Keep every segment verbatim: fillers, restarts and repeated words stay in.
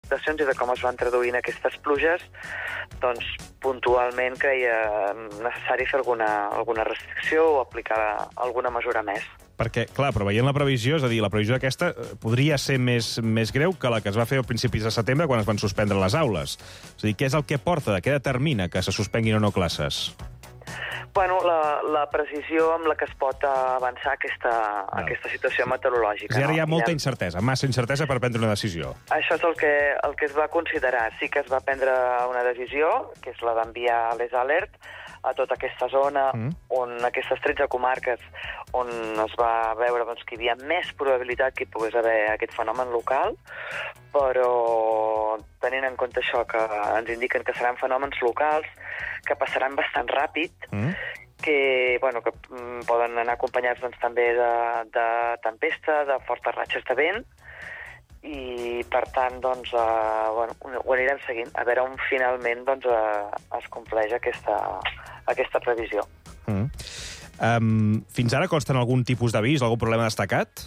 precipitacions i de com es van traduint aquestes pluges, doncs puntualment creia necessari fer alguna, alguna restricció o aplicar alguna mesura més. Perquè, clar, però veient la previsió, és a dir, la previsió aquesta podria ser més, més greu que la que es va fer a principis de setembre quan es van suspendre les aules. És a dir, què és el que porta, què determina que se suspenguin o no classes? Bueno, la, la precisió amb la que es pot avançar aquesta, no. aquesta situació meteorològica. És ara hi ha no? molta ha... incertesa, massa incertesa per prendre una decisió. Això és el que, el que es va considerar. Sí que es va prendre una decisió, que és la d'enviar les alert a tota aquesta zona, mm. on aquestes tretze comarques on es va veure doncs, que hi havia més probabilitat que hi pogués haver aquest fenomen local, però tenint en compte això, que ens indiquen que seran fenòmens locals, que passaran bastant ràpid, mm. que, bueno, que mm, poden anar acompanyats doncs, també de, de tempesta, de fortes ratxes de vent, i per tant doncs, uh, bueno, ho anirem seguint, a veure on finalment doncs, uh, es compleix aquesta, aquesta previsió. Mm. Um, fins ara consten algun tipus d'avís, algun problema destacat?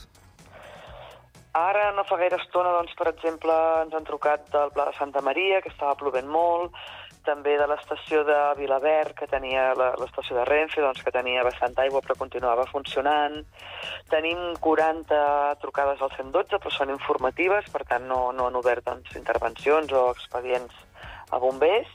Ara, no fa gaire estona, doncs, per exemple, ens han trucat del Pla de Santa Maria, que estava plovent molt, també de l'estació de Vilaverd, que tenia l'estació de Renfe, doncs, que tenia bastant aigua però continuava funcionant. Tenim quaranta trucades al cent dotze, però són informatives, per tant no, no han obert doncs, intervencions o expedients a bombers.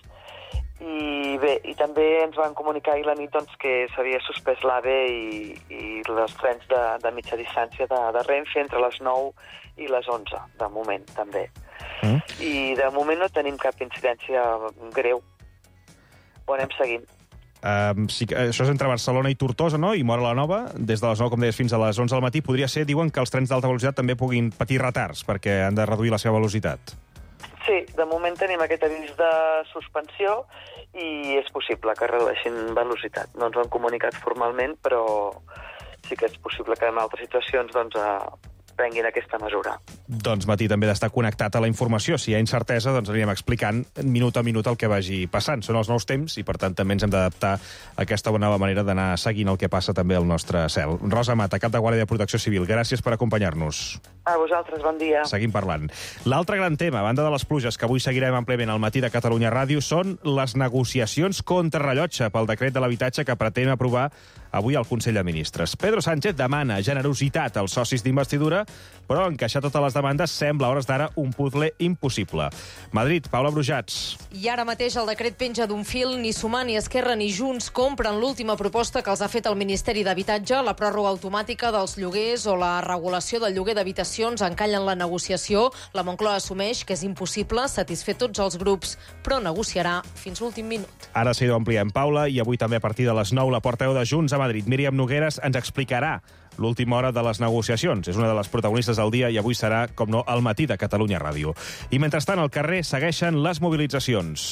I bé, i també ens van comunicar ahir la nit doncs, que s'havia suspès l'AVE i, i els trens de, de mitja distància de, de Renfe entre les nou i les onze, de moment, també. Mm. I de moment no tenim cap incidència greu. Ho anem seguint. Um, sí, això és entre Barcelona i Tortosa, no? I Móra la Nova, des de les nou, com deies, fins a les onze del matí. Podria ser, diuen, que els trens d'alta velocitat també puguin patir retards perquè han de reduir la seva velocitat. Sí, de moment tenim aquest avís de suspensió i és possible que redueixin velocitat. No ens ho han comunicat formalment, però sí que és possible que en altres situacions doncs, prenguin aquesta mesura. Doncs, Matí, també d'estar connectat a la informació. Si hi ha incertesa, doncs anirem explicant minut a minut el que vagi passant. Són els nous temps i, per tant, també ens hem d'adaptar a aquesta nova manera d'anar seguint el que passa també al nostre cel. Rosa Mata, cap de Guàrdia de Protecció Civil, gràcies per acompanyar-nos. A vosaltres, bon dia. Seguim parlant. L'altre gran tema, a banda de les pluges, que avui seguirem àmpliament al matí de Catalunya Ràdio, són les negociacions contrarrellotge pel decret de l'habitatge que pretén aprovar avui el Consell de Ministres. Pedro Sánchez demana generositat als socis d'investidura, però encaixar totes les demandes sembla a hores d'ara un puzzle impossible. Madrid, Paula Brujats. I ara mateix el decret penja d'un fil. Ni Sumar, ni Esquerra, ni Junts compren l'última proposta que els ha fet el Ministeri d'Habitatge, la pròrroga automàtica dels lloguers o la regulació del lloguer d'habitacions encallen la negociació. La Moncloa assumeix que és impossible satisfer tots els grups, però negociarà fins l'últim minut. Ara sí, ho ampliem, Paula, i avui també a partir de les nou la portaveu de Junts a Madrid, Míriam Nogueras, ens explicarà l'última hora de les negociacions. És una de les protagonistes del dia i avui serà, com no, al matí de Catalunya Ràdio. I mentrestant, al carrer segueixen les mobilitzacions.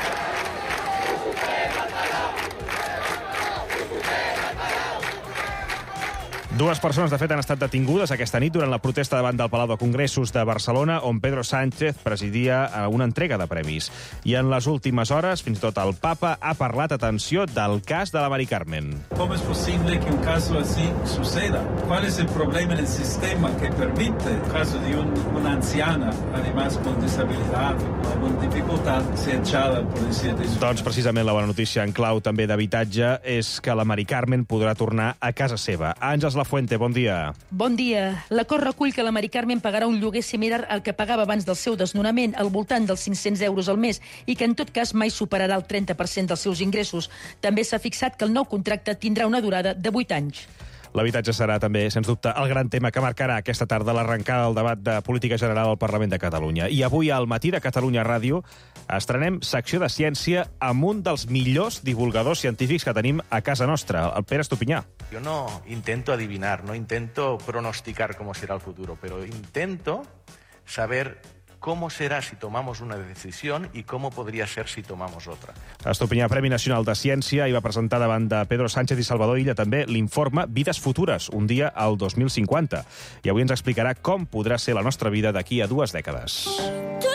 Dues persones, de fet, han estat detingudes aquesta nit durant la protesta davant del Palau de Congressos de Barcelona, on Pedro Sánchez presidia una entrega de premis. I en les últimes hores, fins i tot el papa ha parlat, atenció, del cas de la Mari Carmen. ¿Cómo es posible que un caso así suceda? ¿Cuál es el problema en el sistema que permite, en caso de un, una anciana, además con disabilidad o alguna dificultad, ser echada al policía de su... Doncs precisament la bona notícia en clau també d'habitatge és que la Mari Carmen podrà tornar a casa seva. Àngels Lafuente, bon dia. Bon dia. L'acord recull que la Mari Carmen pagarà un lloguer similar al que pagava abans del seu desnonament, al voltant dels cinc-cents euros al mes, i que en tot cas mai superarà el trenta per cent dels seus ingressos. També s'ha fixat que el nou contracte tindrà una durada de vuit anys. L'habitatge serà també, sens dubte, el gran tema que marcarà aquesta tarda l'arrencada del debat de política general al Parlament de Catalunya. I avui, al matí de Catalunya Ràdio, estrenem secció de ciència amb un dels millors divulgadors científics que tenim a casa nostra, el Pere Estupinyà. Yo no intento adivinar, no intento pronosticar cómo será el futuro, pero intento saber cómo será si tomamos una decisión y cómo podría ser si tomamos otra. Estupinyà, Premi Nacional de Ciència, i va presentar davant de Pedro Sánchez i Salvador Illa també l'informe Vides Futures, un dia al dos mil cinquanta. I avui ens explicarà com podrà ser la nostra vida d'aquí a dues dècades.